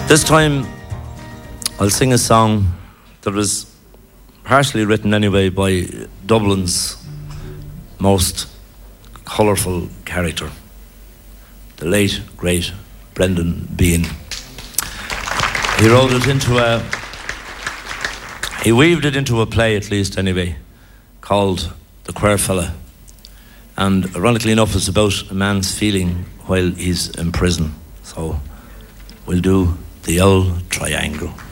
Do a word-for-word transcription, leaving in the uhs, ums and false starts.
This time, I'll sing a song that was partially written anyway by Dublin's most colourful character, the late, great Brendan Behan. He wrote it into a, he weaved it into a play, at least anyway, called The Queer Fella. And ironically enough, it's about a man's feeling while he's in prison. So we'll do the old triangle.